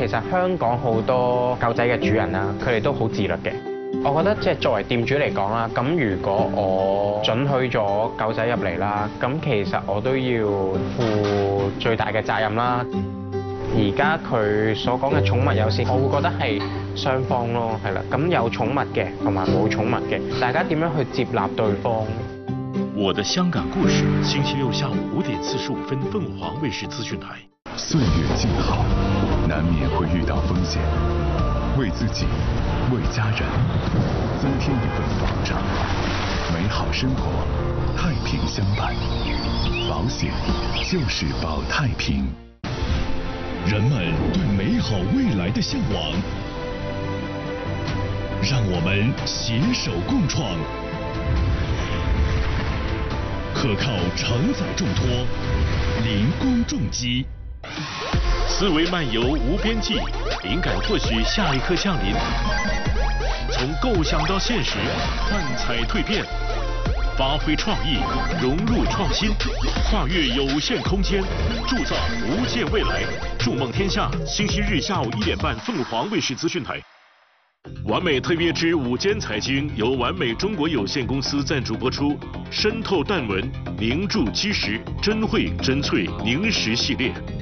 其實香港好多狗仔嘅主人啦，佢哋都好自律嘅。我覺得即係作為店主嚟講啦，咁如果我准許咗狗仔入嚟啦，咁其實我都要負最大嘅責任啦。而家佢所講嘅寵物友善，我會覺得係雙方咯，係啦。咁有寵物嘅同埋冇寵物嘅，大家點樣去接納對方？ 我的香港故事，星期六下午5點45分，鳳凰衛視資訊台。 歲月靜好，難免會遇到風險，為自己，為家人，增添一份保障，美好生活，太平相伴。保險就是保太平。 人們對美好未來的向往，讓我們攜手共創，可靠承載重托，零工重機。 思維漫遊無邊際，靈感或許下一刻降臨。從構想到現實，幻彩蛻變，發揮創意，融入創新，跨越有限空間，鑄造無限未來。築夢天下，星期日下午1點半，鳳凰衛視資訊台。完美特約之午間財經由完美中國有限公司贊助播出，深透淡紋凝鑄基石，真慧真萃凝實系列。